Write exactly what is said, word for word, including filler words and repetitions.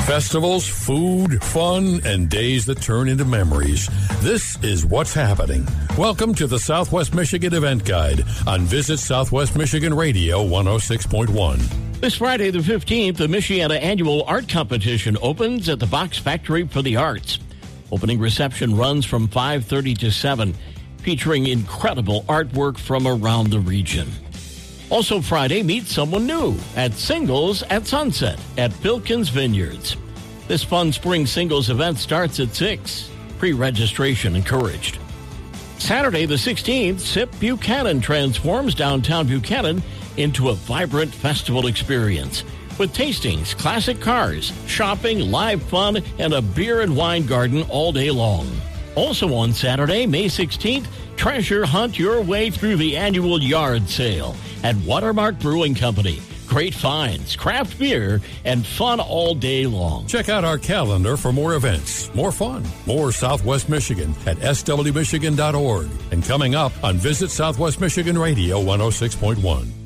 Festivals, food, fun, and days that turn into memories. This is what's happening. Welcome to the Southwest Michigan Event Guide on Visit Southwest Michigan Radio one oh six point one. This Friday the fifteenth, the Michiana Annual Art Competition opens at the Box Factory for the Arts. Opening reception runs from five thirty to seven, featuring incredible artwork from around the region. Also Friday, meet someone new at Singles at Sunset at Pilkins Vineyards. This fun spring singles event starts at six. Pre-registration encouraged. Saturday the sixteenth, S I P Buchanan transforms downtown Buchanan into a vibrant festival experience with tastings, classic cars, shopping, live fun, and a beer and wine garden all day long. Also on Saturday, May sixteenth, treasure hunt your way through the annual yard sale at Watermark Brewing Company. Great finds, craft beer, and fun all day long. Check out our calendar for more events, more fun, more Southwest Michigan at s w michigan dot org. And coming up on Visit Southwest Michigan Radio one oh six point one.